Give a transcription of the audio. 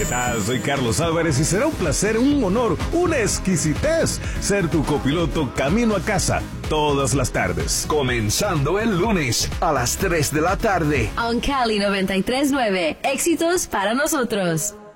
¿Qué tal? Soy Carlos Álvarez y será un placer, un honor, una exquisitez ser tu copiloto camino a casa todas las tardes. Comenzando el lunes a las 3 de la tarde. On Cali 93.9. Éxitos para nosotros.